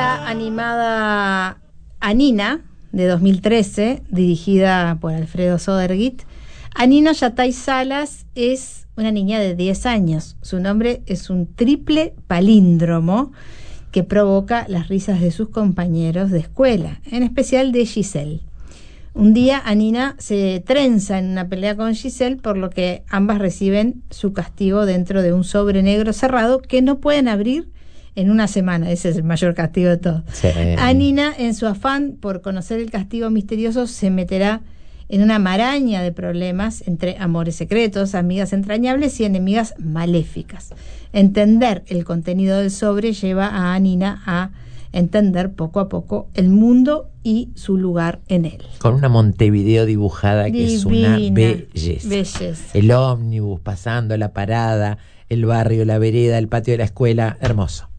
la animada Anina, de 2013, dirigida por Alfredo Sodergit. Anina Yatay Salas es una niña de 10 años. Su nombre es un triple palíndromo que provoca las risas de sus compañeros de escuela, en especial de Giselle. Un día Anina se trenza en una pelea con Giselle, por lo que ambas reciben su castigo dentro de un sobre negro cerrado que no pueden abrir en una semana. Ese es el mayor castigo de todo. Sí. Anina, en su afán por conocer el castigo misterioso, se meterá en una maraña de problemas entre amores secretos, amigas entrañables y enemigas maléficas. Entender el contenido del sobre lleva a Anina a entender poco a poco el mundo y su lugar en él. Con una Montevideo dibujada que es una belleza. El ómnibus pasando, la parada, el barrio, la vereda, el patio de la escuela, hermoso.